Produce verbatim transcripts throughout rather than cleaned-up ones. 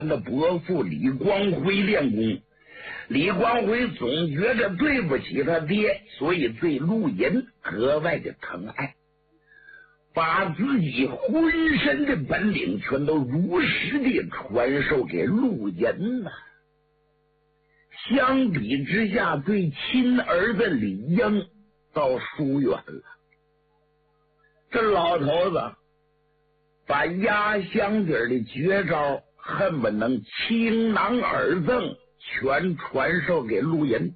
的伯父李光辉练功。李光辉总觉着对不起他爹，所以对陆银格外的疼爱，把自己浑身的本领全都如实的传授给陆银了。相比之下，对亲儿子李英倒疏远了。这老头子把压箱底的绝招恨不能倾囊而赠，全传授给陆银。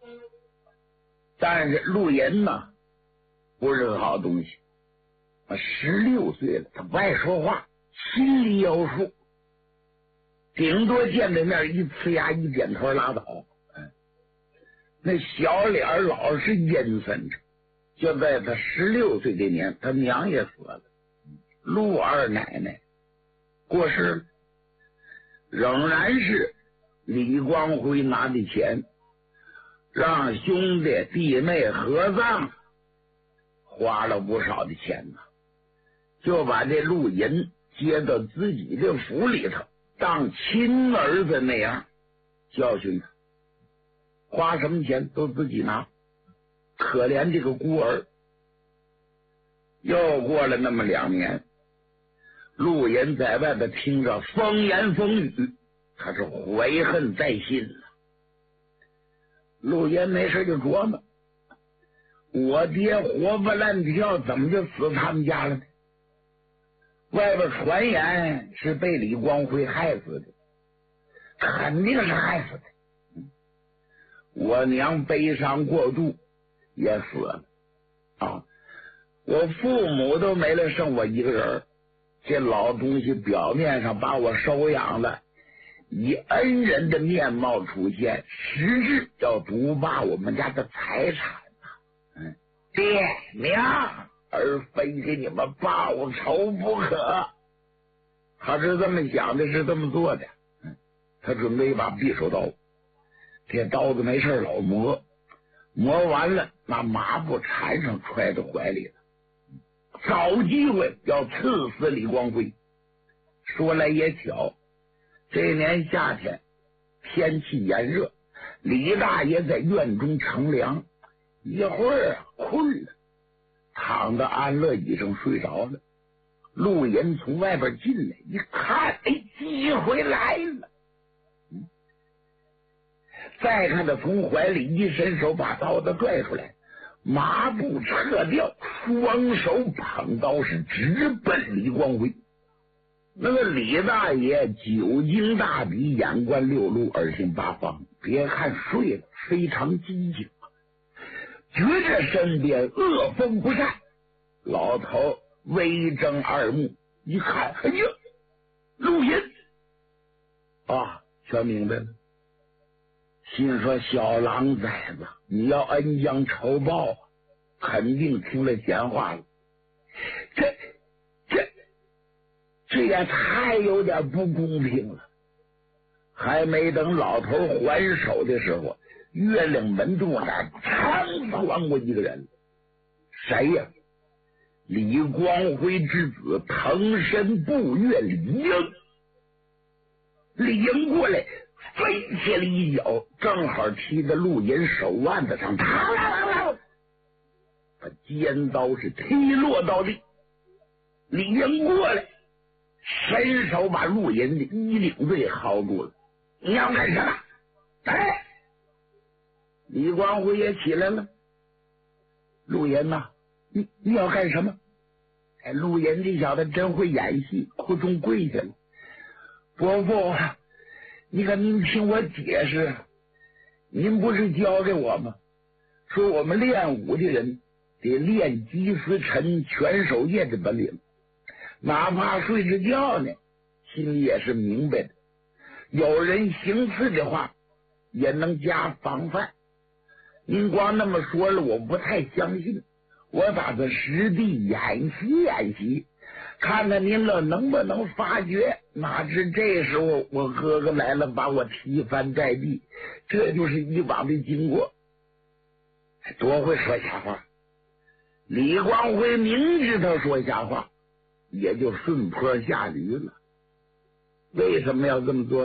但是陆银呢，不是个好东西。十六岁了，他不爱说话，心里有数，顶多见着面一呲牙一点头拉倒。嗯，那小脸老是阴森着。就在他十六岁这年，他娘也死了，陆二奶奶过世了，仍然是李光辉拿的钱让兄弟弟妹合葬，花了不少的钱呢，就把这陆银接到自己的府里头，当亲儿子那样教训他，花什么钱都自己拿。可怜这个孤儿。又过了那么两年，陆银在外边听着风言风语，他是怀恨在心了。陆银没事就琢磨，我爹活蹦乱跳，怎么就死他们家了呢？外边传言是被李光辉害死的，肯定是害死的。我娘悲伤过度也死了啊！我父母都没了，剩我一个人。这老东西表面上把我收养了，以恩人的面貌出现，实质要独霸我们家的财产啊！嗯，爹娘，儿非给你们报仇不可。他是这么想的，是这么做的。嗯，他准备一把匕首刀，这刀子没事老磨，磨完了拿麻布缠上，揣到怀里了，找机会要刺死李光辉。说来也巧，这年夏天天气炎热，李大爷在院中乘凉，一会儿啊困了，躺在安乐椅上睡着了。陆银从外边进来一看，哎，机会来了。嗯，再看他从怀里一伸手把刀子拽出来，麻布撤掉，双手捧刀是直奔李光辉。那个李大爷久经大比，眼观六路，耳听八方，别看睡了，非常机警，觉着身边恶风不善。老头微睁二目一看，哎呀，陆银啊，全明白了。心说小狼崽子，你要恩将仇报，肯定听了闲话了。这这这也太有点不公平了。还没等老头还手的时候，月亮门洞那噌钻过一个人。谁呀？李光辉之子腾身步月李英。李英过来飞起了一脚，正好踢在陆银手腕子上，啪啦啦啦，把尖刀是踢落到地。李英过来伸手把陆银的衣领子给薅住了。你要干什么？哎，李光辉也起来了。陆银呐，你你要干什么？哎，陆银这小子真会演戏，哭中跪下了。伯父，你看您听我解释，您不是教给我吗？说我们练武的人得练击丝沉、全手叶的本领，哪怕睡着觉呢，心里也是明白的。有人行刺的话，也能加防范。您光那么说了，我不太相信。我打算实地演习演习，看看您了能不能发觉。哪知这时候我哥哥来了，把我踢翻在地。这就是以往的经过。多会说瞎话！李光辉明知他说瞎话，也就顺坡下驴了。 为什么要这么做？